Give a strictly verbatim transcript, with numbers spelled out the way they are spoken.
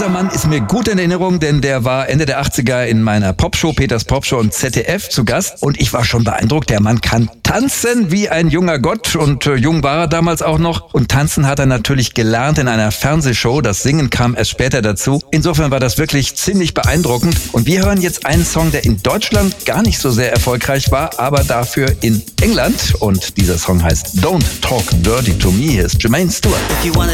Dieser Mann ist mir gut in Erinnerung, denn der war Ende der achtziger in meiner Popshow, Peters Popshow und Z D F zu Gast. Und ich war schon beeindruckt, der Mann kann tanzen wie ein junger Gott. Und äh, jung war er damals auch noch. Und tanzen hat er natürlich gelernt in einer Fernsehshow. Das Singen kam erst später dazu. Insofern war das wirklich ziemlich beeindruckend. Und wir hören jetzt einen Song, der in Deutschland gar nicht so sehr erfolgreich war, aber dafür in England. Und dieser Song heißt Don't Talk Dirty to Me. Hier ist Jermaine Stewart. If you wanna